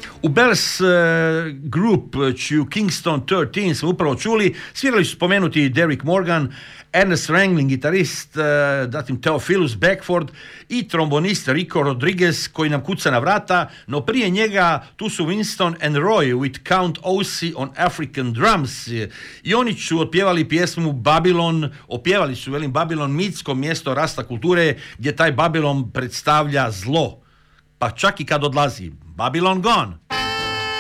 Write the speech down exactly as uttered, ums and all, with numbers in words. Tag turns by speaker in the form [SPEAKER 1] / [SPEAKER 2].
[SPEAKER 1] U Bells uh, Group, čiju Kingston trinaest smo upravo čuli, svirali su spomenuti Derrick Morgan, Ernest Ranglin, gitarist, uh, zatim Theophilus Beckford i trombonist Rico Rodriguez koji nam kuca na vrata, no prije njega tu su Winston and Roy with Count Ossie on African drums i oni su otpjevali pjesmu Babylon, opjevali su, velim, Babylon, mitsko mjesto rasta kulture gdje taj Babylon predstavlja zlo, pa čak i kad odlazi. Babylon gone.